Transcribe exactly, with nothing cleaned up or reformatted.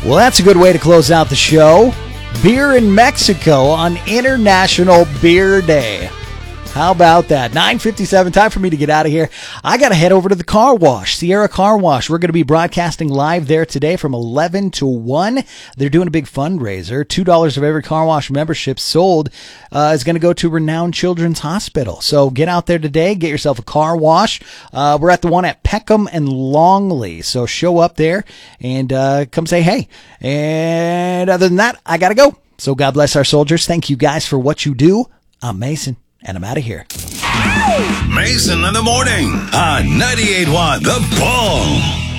Well, that's a good way to close out the show. Beer in Mexico on International Beer Day. How about that? nine fifty-seven, time for me to get out of here. I got to head over to the car wash, Sierra Car Wash. We're going to be broadcasting live there today from eleven to one. They're doing a big fundraiser. two dollars of every car wash membership sold uh, is going to go to Renowned Children's Hospital. So get out there today, get yourself a car wash. Uh, we're at the one at Peckham and Longley. So show up there and uh, come say hey. And other than that, I got to go. So God bless our soldiers. Thank you guys for what you do. I'm Mason. And I'm out of here. Mason in the morning on ninety-eight point one The Bull.